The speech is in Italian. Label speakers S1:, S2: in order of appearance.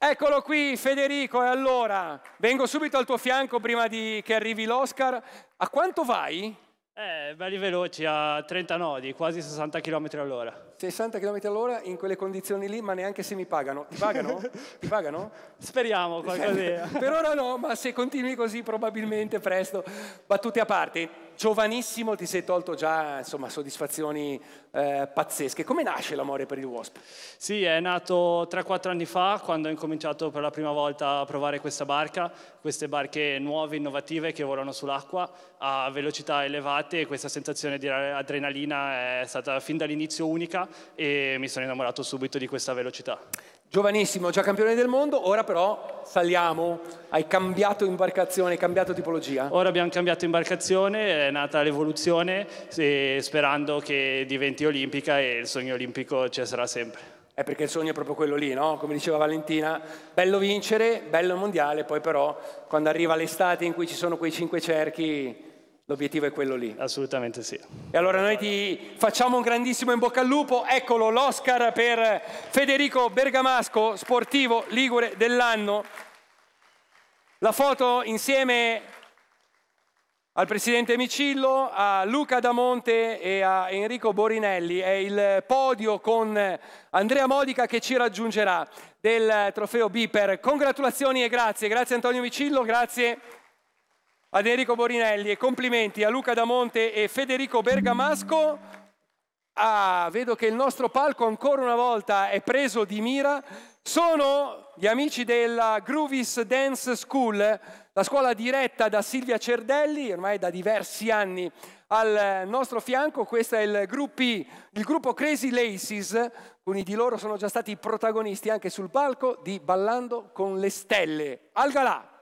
S1: Eccolo qui Federico, e allora vengo subito al tuo fianco prima che arrivi l'Oscar. A quanto vai?
S2: Belli veloci, a 30 nodi, quasi 60 km all'ora.
S1: 60 km all'ora in quelle condizioni lì, ma neanche se mi pagano. Ti pagano? Ti pagano?
S2: Speriamo, qualcosina.
S1: Per ora no, ma se continui così probabilmente presto. Battute a parte, giovanissimo, ti sei tolto già insomma soddisfazioni pazzesche. Come nasce l'amore per il Wasp?
S2: Sì, è nato 3-4 anni fa, quando ho incominciato per la prima volta a provare questa barca, queste barche nuove, innovative, che volano sull'acqua a velocità elevate, e questa sensazione di adrenalina è stata fin dall'inizio unica e mi sono innamorato subito di questa velocità.
S1: Giovanissimo, già campione del mondo, ora però saliamo, hai cambiato imbarcazione, hai cambiato tipologia?
S2: Ora abbiamo cambiato imbarcazione, è nata l'evoluzione, sperando che diventi olimpica, e il sogno olimpico ci sarà sempre.
S1: Perché il sogno è proprio quello lì, no? Come diceva Valentina, bello vincere, bello il mondiale, poi però quando arriva l'estate in cui ci sono quei 5 cerchi, l'obiettivo è quello lì.
S2: Assolutamente sì.
S1: E allora noi ti facciamo un grandissimo in bocca al lupo. Eccolo l'Oscar per Federico Bergamasco, sportivo ligure dell'anno. La foto insieme al presidente Micillo, a Luca Damonte e a Enrico Borinelli. È il podio con Andrea Modica che ci raggiungerà del trofeo Biper. Congratulazioni e grazie. Grazie Antonio Micillo, grazie ad Enrico Borinelli e complimenti a Luca Damonte e Federico Bergamasco. Vedo che il nostro palco ancora una volta è preso di mira. Sono gli amici della Groovies Dance School, la scuola diretta da Silvia Cerdelli, ormai da diversi anni al nostro fianco. Questo è il gruppo Crazy Laces, alcuni di loro sono già stati protagonisti anche sul palco di Ballando con le Stelle. Al galà!